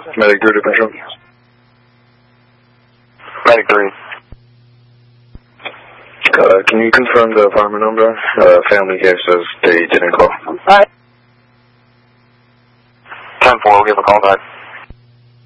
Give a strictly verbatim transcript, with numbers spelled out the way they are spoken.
Medic three to control. Medic three. Uh, can you confirm the apartment number? Uh, family here says they didn't call. Alright. ten four, we'll give a call back.